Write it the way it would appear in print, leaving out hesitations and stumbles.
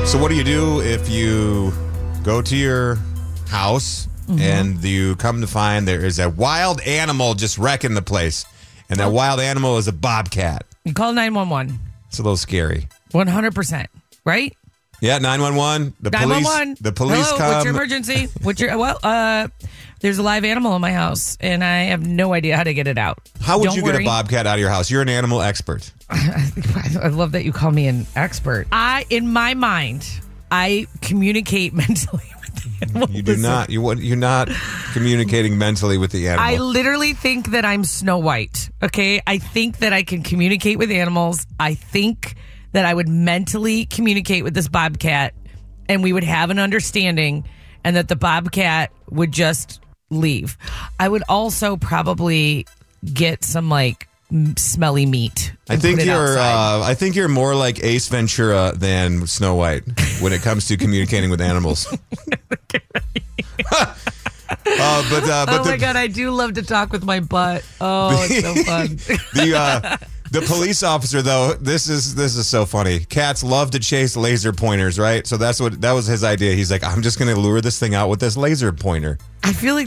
So what do you do if you go to your house and you come to find there is a wild animal just wrecking the place, and that wild animal is a bobcat? You call 911. It's a little scary. 100%, right? Yeah, 911. The 911. The police Hello, come. what's your emergency? There's a live animal in my house, and I have no idea how to get it out. How would Don't you worry. get a bobcat out of your house? You're an animal expert. I love that you call me an expert. In my mind, I communicate mentally with the animal. You do not. You're not communicating mentally with the animal. I literally think that I'm Snow White. Okay, I think that I can communicate with animals. I think that I would mentally communicate with this bobcat, and we would have an understanding, and that the bobcat would just leave. I would also probably get some smelly meat. I think you're more like Ace Ventura than Snow White when it comes to communicating with animals. Oh my God, I do love to talk with my butt. Oh, it's so fun. The police officer, though, this is so funny. Cats love to chase laser pointers, right? So that was his idea. He's like, I'm just going to lure this thing out with this laser pointer. I feel like